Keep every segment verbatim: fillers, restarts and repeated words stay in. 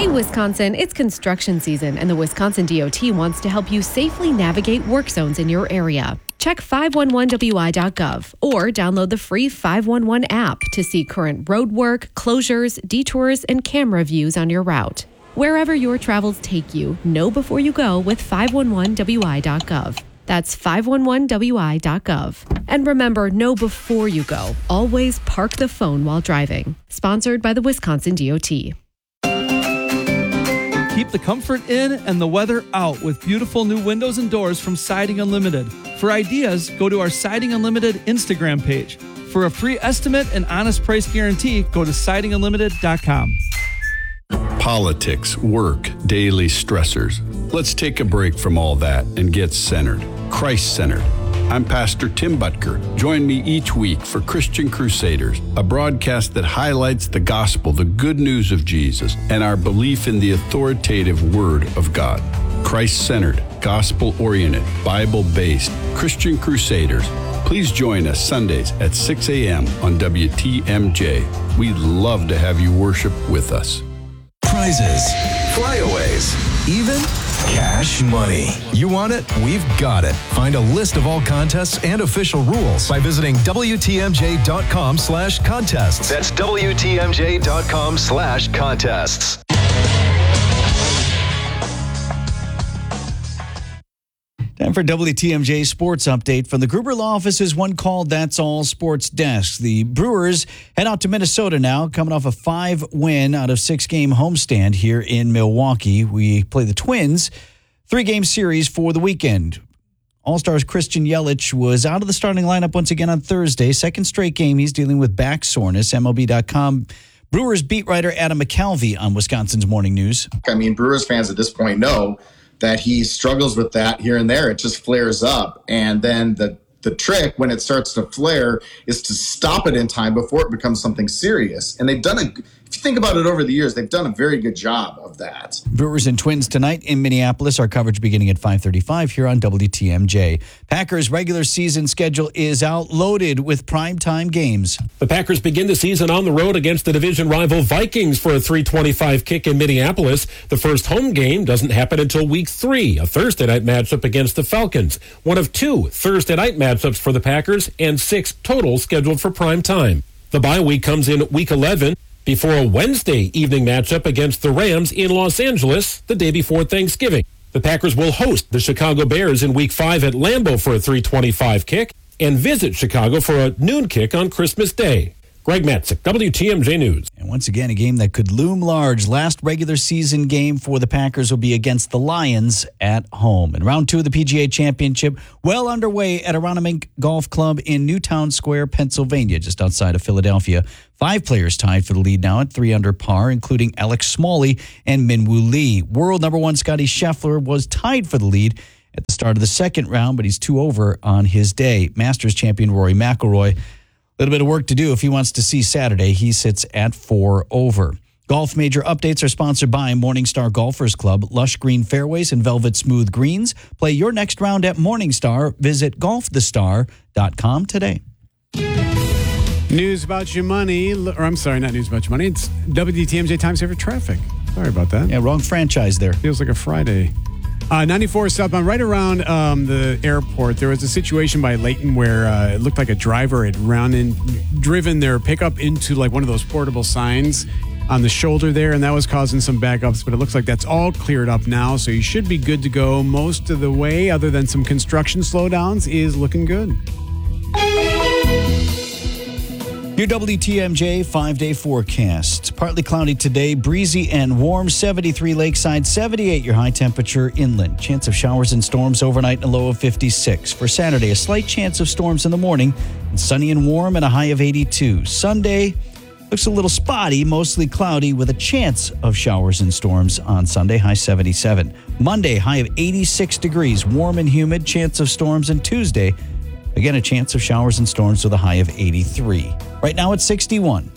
Hey, Wisconsin, it's construction season, and the Wisconsin D O T wants to help you safely navigate work zones in your area. Check five one one W I dot gov or download the free five one one app to see current road work, closures, detours, and camera views on your route. Wherever your travels take you, know before you go with five one one W I dot gov. That's five one one W I dot gov. And remember, know before you go. Always park the phone while driving. Sponsored by the Wisconsin D O T. Keep the comfort in and the weather out with beautiful new windows and doors from Siding Unlimited. For ideas, go to our Siding Unlimited Instagram page. For a free estimate and honest price guarantee, go to siding unlimited dot com. Politics, work, daily stressors. Let's take a break from all that and get centered, Christ-centered. I'm Pastor Tim Butker. Join me each week for Christian Crusaders, a broadcast that highlights the gospel, the good news of Jesus, and our belief in the authoritative Word of God. Christ-centered, gospel-oriented, Bible-based Christian Crusaders. Please join us Sundays at six a.m. on W T M J. We'd love to have you worship with us. Prizes, flyaways, even cash money. You want it? We've got it. Find a list of all contests and official rules by visiting W T M J dot com slash contests. That's W T M J dot com slash contests. Time for W T M J Sports Update from the Gruber Law Office's One Call, That's All Sports Desk. The Brewers head out to Minnesota now, coming off a five-win out of six-game homestand here in Milwaukee. We play the Twins, three-game series for the weekend. All-Stars Christian Yelich was out of the starting lineup once again on Thursday. Second straight game, he's dealing with back soreness. M L B dot com Brewers beat writer Adam McCalvy on Wisconsin's Morning News. I mean, Brewers fans at this point know that he struggles with that here and there. It just flares up. And then the the trick when it starts to flare is to stop it in time before it becomes something serious. And they've done a, if you think about it over the years, they've done a very good job of that. Brewers and Twins tonight in Minneapolis. Our coverage beginning at five thirty-five here on W T M J. Packers' regular season schedule is out, loaded with primetime games. The Packers begin the season on the road against the division rival Vikings for a three twenty-five kick in Minneapolis. The first home game doesn't happen until week three, a Thursday night matchup against the Falcons. One of two Thursday night matchups for the Packers and six total scheduled for prime time. The bye week comes in week eleven before a Wednesday evening matchup against the Rams in Los Angeles the day before Thanksgiving. The Packers will host the Chicago Bears in week five at Lambeau for a three twenty-five kick and visit Chicago for a noon kick on Christmas Day. Greg Matzik, W T M J News. And once again, a game that could loom large. Last regular season game for the Packers will be against the Lions at home. And round two of the P G A Championship well underway at Aronimink Golf Club in Newtown Square, Pennsylvania, just outside of Philadelphia. Five players tied for the lead now at three under par, including Alex Smalley and Minwoo Lee. World number one Scotty Scheffler was tied for the lead at the start of the second round, but he's two over on his day. Masters champion Rory McIlroy, a little bit of work to do if he wants to see Saturday. He sits at four over. Golf major updates are sponsored by Morningstar Golfers Club. Lush green fairways and velvet smooth greens. Play your next round at Morningstar. Visit golf the star dot com today. News about your money, or I'm sorry, not news about your money. It's W T M J Time Saver Traffic. Sorry about that. Yeah, wrong franchise there. Feels like a Friday. Uh, ninety-four southbound, right around um, the airport, there was a situation by Layton where uh, it looked like a driver had run and driven their pickup into like one of those portable signs on the shoulder there, and that was causing some backups, but it looks like that's all cleared up now, so you should be good to go most of the way, other than some construction slowdowns, is looking good. Your W T M J five-day forecast. Partly cloudy today, breezy and warm, seventy-three lakeside, seventy-eight your high temperature inland. Chance of showers and storms overnight and a low of fifty-six. For Saturday, a slight chance of storms in the morning, and sunny and warm and a high of eighty-two. Sunday looks a little spotty, mostly cloudy with a chance of showers and storms on Sunday, high seventy-seven. Monday, high of eighty-six degrees, warm and humid, chance of storms. And Tuesday, again, a chance of showers and storms with a high of eighty-three. Right now it's sixty-one.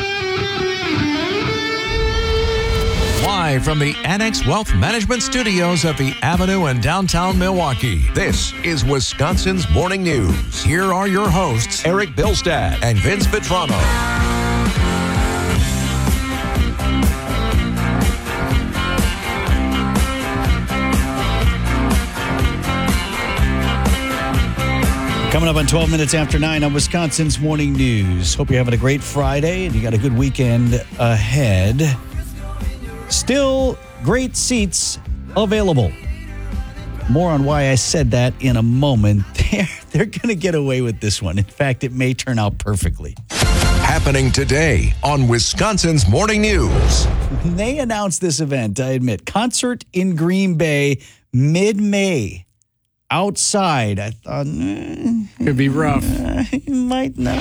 Live from the Annex Wealth Management Studios at the Avenue in downtown Milwaukee, this is Wisconsin's Morning News. Here are your hosts, Eric Bilstad and Vince Vitrano. Coming up on twelve minutes after nine on Wisconsin's Morning News. Hope you're having a great Friday and you got a good weekend ahead. Still great seats available. More on why I said that in a moment. They're, they're going to get away with this one. In fact, it may turn out perfectly. Happening today on Wisconsin's Morning News. They announced this event, I admit. Concert in Green Bay mid-May. Outside. I thought, eh, could be rough. Uh, it might not.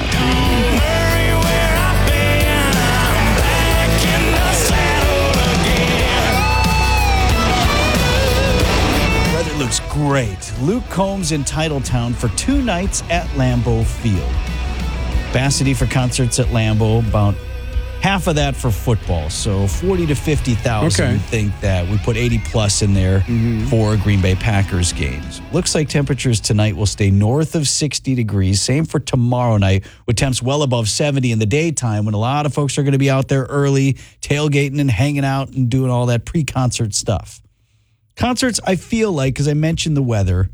Weather looks great. Luke Combs in Titletown for two nights at Lambeau Field. Capacity for concerts at Lambeau, about half of that for football. So forty to fifty thousand. Okay. We think that we put eighty plus in there mm-hmm. for Green Bay Packers games. Looks like temperatures tonight will stay north of sixty degrees. Same for tomorrow night with temps well above seventy in the daytime when a lot of folks are going to be out there early, tailgating and hanging out and doing all that pre-concert stuff. Concerts, I feel like, because I mentioned the weather,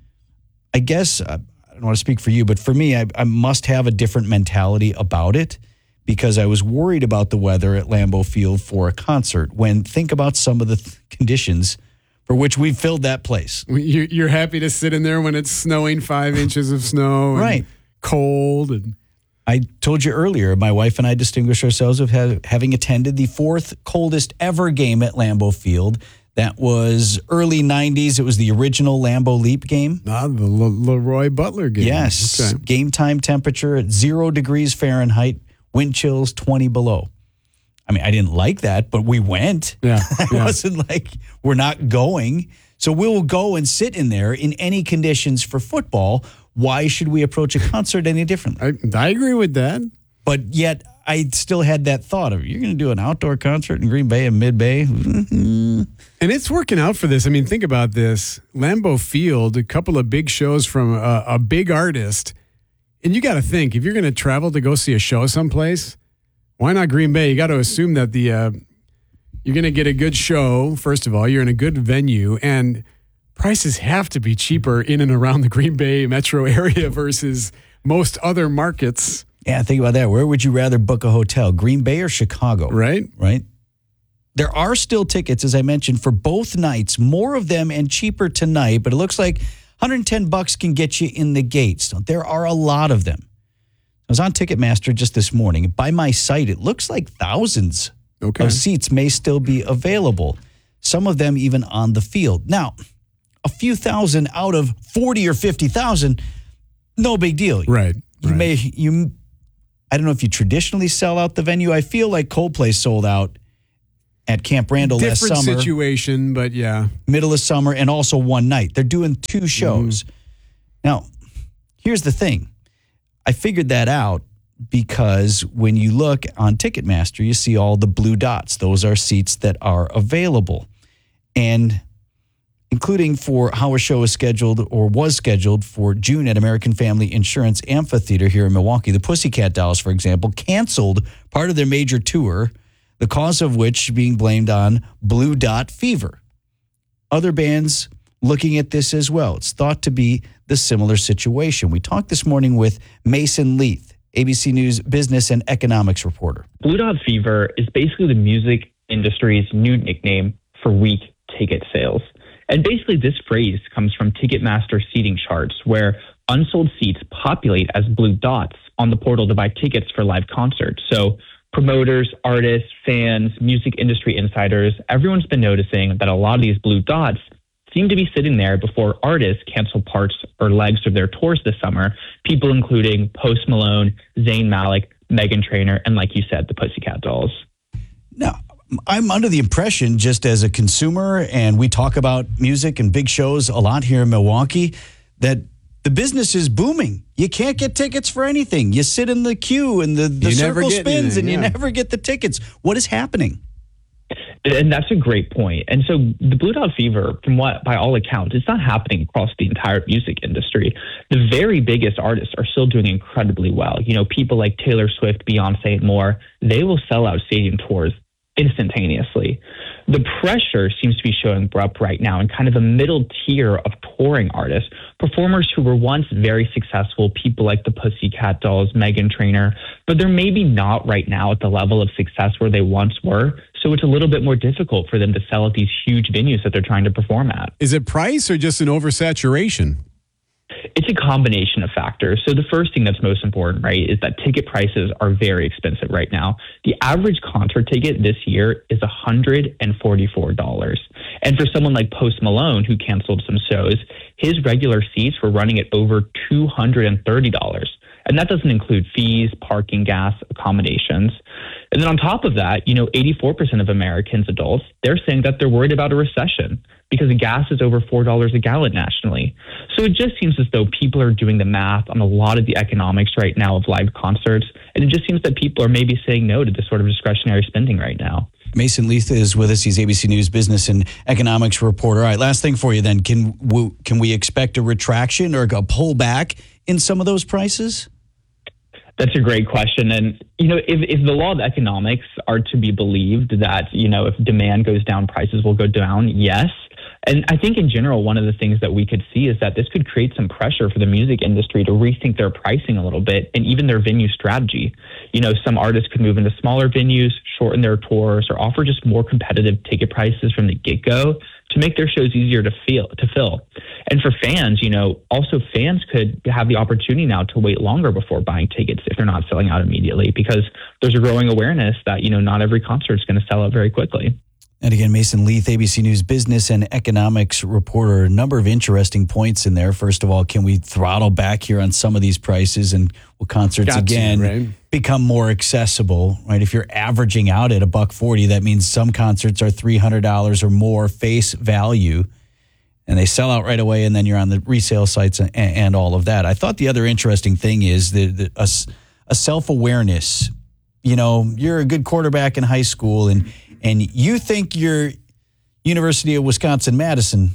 I guess, uh, I don't want to speak for you, but for me, I, I must have a different mentality about it. Because I was worried about the weather at Lambeau Field for a concert when think about some of the th- conditions for which we filled that place. You're happy to sit in there when it's snowing five inches of snow. And right. Cold. And I told you earlier, my wife and I distinguished ourselves with ha- having attended the fourth coldest ever game at Lambeau Field. That was early nineties. It was the original Lambeau Leap game. Ah, the Le- Leroy Butler game. Yes. Okay. Game time temperature at zero degrees Fahrenheit. Wind chills twenty below. I mean, I didn't like that, but we went. Yeah, It yeah. wasn't like we're not going. So we'll go and sit in there in any conditions for football. Why should we approach a concert any differently? I, I agree with that. But yet I still had that thought of, you're going to do an outdoor concert in Green Bay and mid-Bay? And it's working out for this. I mean, think about this. Lambeau Field, a couple of big shows from a, a big artist. And you got to think, if you're going to travel to go see a show someplace, why not Green Bay? You got to assume that the uh, you're going to get a good show. First of all, you're in a good venue, and prices have to be cheaper in and around the Green Bay metro area versus most other markets. Yeah, think about that. Where would you rather book a hotel, Green Bay or Chicago? Right. Right. There are still tickets, as I mentioned, for both nights. More of them and cheaper tonight, but it looks like one hundred ten bucks can get you in the gates. There are a lot of them. I was on Ticketmaster just this morning. By my site, it looks like thousands okay. of seats may still be available. Some of them even on the field. Now, a few thousand out of forty or fifty thousand, no big deal. Right. You right. may you. I don't know if you traditionally sell out the venue. I feel like Coldplay sold out at Camp Randall last summer. Different situation, but yeah. Middle of summer and also one night. They're doing two shows. Mm. Now, here's the thing. I figured that out because when you look on Ticketmaster, you see all the blue dots. Those are seats that are available. And including for how a show is scheduled or was scheduled for June at American Family Insurance Amphitheater here in Milwaukee. The Pussycat Dolls, for example, canceled part of their major tour, the cause of which being blamed on blue dot fever. Other bands looking at this as well. It's thought to be the similar situation. We talked this morning with Mason Leith, A B C News business and economics reporter. Blue dot fever is basically the music industry's new nickname for weak ticket sales. And basically this phrase comes from Ticketmaster seating charts, where unsold seats populate as blue dots on the portal to buy tickets for live concerts. So promoters, artists, fans, music industry insiders, everyone's been noticing that a lot of these blue dots seem to be sitting there before artists cancel parts or legs of their tours this summer. People including Post Malone, Zayn Malik, Meghan Trainor, and like you said, the Pussycat Dolls. Now, I'm under the impression, just as a consumer, and we talk about music and big shows a lot here in Milwaukee, that the business is booming. You can't get tickets for anything. You sit in the queue and the, the circle spins anything, and yeah. you never get the tickets. What is happening? And that's a great point. And so the Blue Dot Fever, from what, by all accounts, it's not happening across the entire music industry. The very biggest artists are still doing incredibly well. You know, people like Taylor Swift, Beyonce, and more, they will sell out stadium tours instantaneously. The pressure seems to be showing up right now in kind of a middle tier of touring artists, performers who were once very successful, people like the Pussycat Dolls, Meghan Trainor, but they're maybe not right now at the level of success where they once were. So it's a little bit more difficult for them to sell at these huge venues that they're trying to perform at. Is it price or just an oversaturation? It's a combination of factors. So the first thing that's most important, right, is that ticket prices are very expensive right now. The average concert ticket this year is one hundred forty-four dollars. And for someone like Post Malone, who canceled some shows, his regular seats were running at over two hundred thirty dollars. And that doesn't include fees, parking, gas, accommodations. And then on top of that, you know, eighty-four percent of Americans, adults, they're saying that they're worried about a recession because gas is over four dollars a gallon nationally. So it just seems as though people are doing the math on a lot of the economics right now of live concerts. And it just seems that people are maybe saying no to this sort of discretionary spending right now. Mason Leith is with us. He's A B C News business and economics reporter. All right, last thing for you then. Can we, can we expect a retraction or a pullback in some of those prices? That's a great question. And, you know, if, if the law of economics are to be believed that, you know, if demand goes down, prices will go down, yes. And I think in general, one of the things that we could see is that this could create some pressure for the music industry to rethink their pricing a little bit and even their venue strategy. You know, some artists could move into smaller venues, shorten their tours, or offer just more competitive ticket prices from the get-go to make their shows easier to feel to fill. And for fans, you know, also fans could have the opportunity now to wait longer before buying tickets if they're not selling out immediately, because there's a growing awareness that, you know, not every concert is going to sell out very quickly. And again, Mason Leith, A B C News business and economics reporter. A number of interesting points in there. First of all, can we throttle back here on some of these prices, and will concerts Got again to, right? become more accessible? Right? If you're averaging out at a buck forty, that means some concerts are three hundred dollars or more face value, and they sell out right away. And then you're on the resale sites and, and all of that. I thought the other interesting thing is the, the a, a self-awareness. You know, you're a good quarterback in high school, and and you think you're University of Wisconsin-Madison,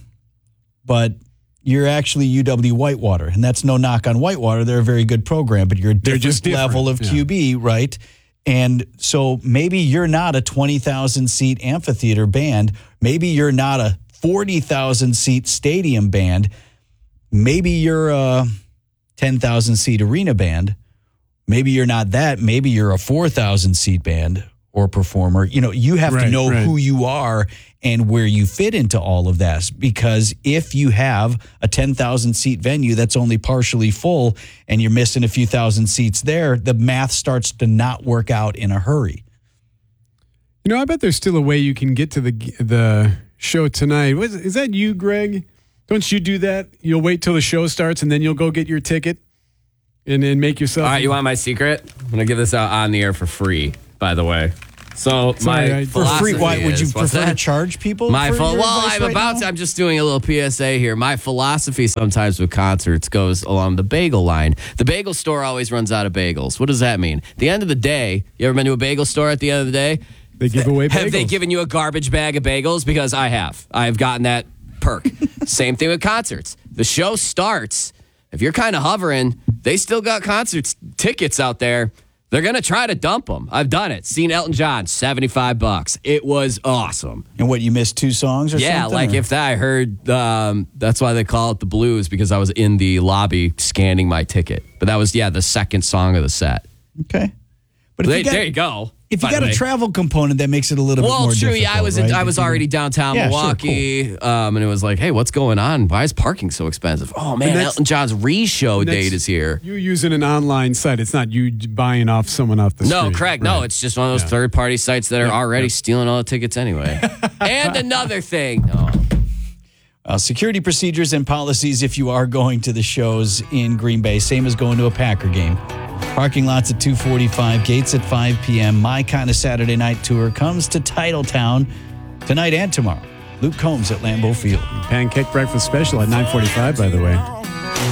but you're actually U W Whitewater. And that's no knock on Whitewater. They're a very good program, but you're a different, just different. level of yeah. Q B, right? And so maybe you're not a twenty thousand seat amphitheater band. Maybe you're not a forty thousand seat stadium band. Maybe you're a ten thousand seat arena band. Maybe you're not that. Maybe you're a four thousand seat band or performer. You know, you have right, to know right. who you are and where you fit into all of that. Because if you have a ten thousand seat venue that's only partially full and you're missing a few thousand seats there, the math starts to not work out in a hurry. You know, I bet there's still a way you can get to the the show tonight. Was, is that you, Greg? Don't you do that? You'll wait till the show starts and then you'll go get your ticket and then make yourself... All right, you want my secret? I'm going to give this out on the air for free, by the way. So Sorry, my I- For free, why would you is- what's prefer to that? charge people? My for pho- your well, advice I'm right about now? to. I'm just doing a little P S A here. My philosophy sometimes with concerts goes along the bagel line. The bagel store always runs out of bagels. What does that mean? At the end of the day, you ever been to a bagel store at the end of the day? They give away bagels. Have they given you a garbage bag of bagels? Because I have. I've gotten that perk. Same thing with concerts. The show starts. If you're kind of hovering, they still got concerts tickets out there. They're going to try to dump them. I've done it. Seen Elton John, seventy-five bucks. It was awesome. And what, you missed two songs or Yeah, something? like or? if that I heard, um, that's why they call it the blues, because I was in the lobby scanning my ticket. But that was, yeah, the second song of the set. Okay. But if They- you got, there you go. If you by the got a way. travel component, that makes it a little Well, bit more true. difficult. Yeah, I was right? I was If you- already downtown Yeah, sure, Milwaukee, um, and it was like, hey, what's going on? Why is parking so expensive? Oh man, that's- Elton John's re-show And that's- date is here. You're using an online site. It's not you buying off someone off the No, street. correct. No, Right. it's just one of those Yeah. third-party sites that are Yeah, already yeah. stealing all the tickets anyway. And another thing. Oh. Uh, security procedures and policies if you are going to the shows in Green Bay, same as going to a Packer game. Parking lots at two forty-five, gates at five p.m. My Kind of Saturday Night Tour comes to Titletown tonight and tomorrow. Luke Combs at Lambeau Field. Pancake breakfast special at nine forty-five, by the way.